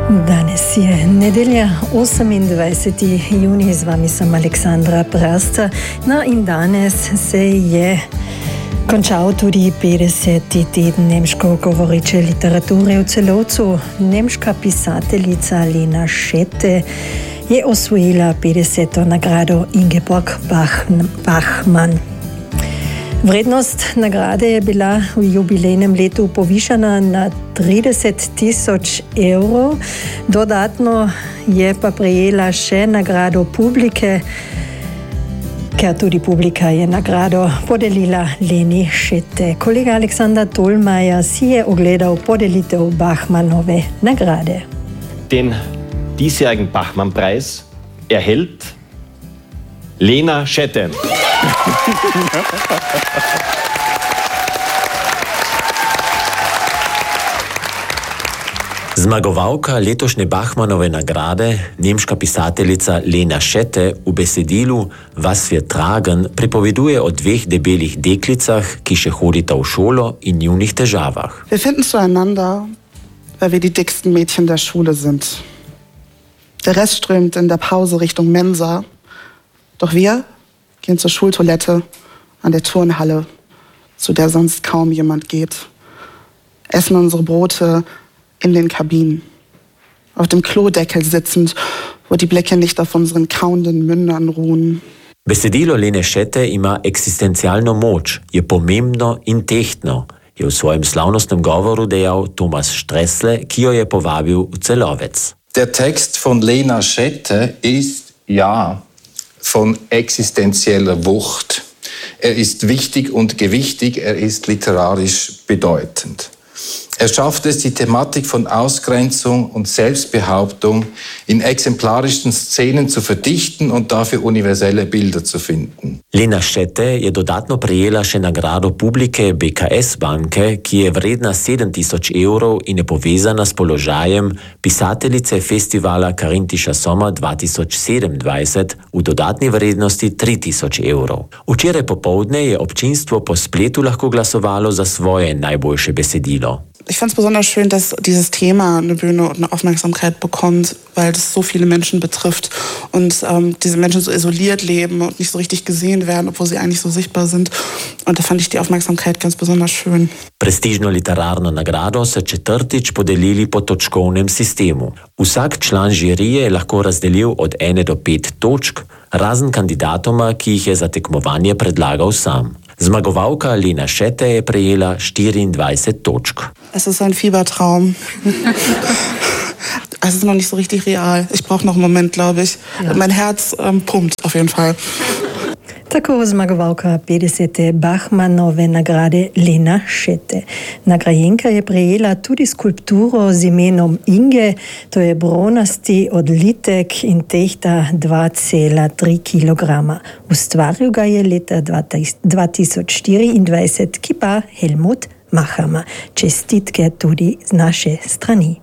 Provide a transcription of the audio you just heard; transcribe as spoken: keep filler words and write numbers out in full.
Danes je nedelja, osemindvajseti junij, z vami sem Aleksandra Prasta. No in danes se je končal tudi petdeseti teden nemško govoreče literature v Celovcu. Nemška pisateljica Lena Schette je osvojila petdeseto nagrado Ingeborg Bachmann. Vrednost nagrade je bila v jubilejnem letu povišana na trideset tisoč evrov. Dodatno je pa prejela še nagrado publike, ker tudi publika je nagrado podelila Leni Schette. Kolega Alexander Tolmajer si je ogledal podelitev Bachmannove nagrade. Den diesjährigen Bachmann-Preis erhält Lena Schette. Zmagovalka letošnje Bachmannove nagrade, nemška pisateljica Lena Schette, v besedilu Was wir tragen pripoveduje o dveh debelih deklicah, ki še hodita v šolo in njunih težavah. Wir finden zueinander, weil wir die dicksten Mädchen der Schule sind. Der Rest strömt in der Pause Richtung Mensa. Doch wir gehen zur Schultoilette an der Turnhalle, zu der sonst kaum jemand geht. Essen unsere Brote in den Kabinen. Auf dem Klodeckel sitzend, wo die Blicke nicht auf unseren kauenden Mündern ruhen. Besedilo Lene Schette ima eksistencialno moč, je pomembno in tehtno, je v svojem slavnostnem govoru dejal Thomas Stressle, ki jo je povabil v Celovec. Der Text von Lena Schette ist, ja, von existenzieller Wucht. Er ist wichtig und gewichtig, er ist literarisch bedeutend. Er schafft es, die Thematik von Ausgrenzung und Selbstbehauptung in exemplarischen Szenen zu verdichten und dafür universelle Bilder zu finden. Lena Schette je dodatno prejela še nagrado publike B K S banke, ki je vredna sedem tisoč evrov in je povezana s položajem pisateljice festivala Karintischer Sommer dva tisoč sedemindvajset v dodatni vrednosti tri tisoč evrov. Včeraj popoldne je občinstvo po spletu lahko glasovalo za svoje najboljše besedilo. Ich fand es besonders schön, dass dieses Thema eine Bühne und eine Aufmerksamkeit bekommt, weil das so viele Menschen betrifft und ähm, diese Menschen so isoliert leben und nicht so richtig gesehen werden, obwohl sie eigentlich so sichtbar sind. Und da fand ich die Aufmerksamkeit ganz besonders schön. Prestižno literarno nagrado so četrtič podelili po točkovnem sistemu. Vsak član žirije je lahko razdelil od ene do pet točk, razen kandidatoma, ki jih je za tekmovanje predlagal sam. Zmagovalka Lena Schette je prejela štiriindvajset točk. Es ist ein Fiebertraum. Es ist noch nicht so richtig real. Ich brauche noch einen Moment, glaube ich. Ja. Mein Herz ähm, pumpt auf jeden Fall. Tako zmagovalka petdesete Bachmannove nagrade Lena Schette. Nagrajenka je prejela tudi skulpturo z imenom Inge, to je bronasti odlitek in tehta dva cela tri kilograma. Ustvaril ga je leta dva tisoč štiriindvajset kipa Helmut Mahama. Čestitke tudi z naše strani.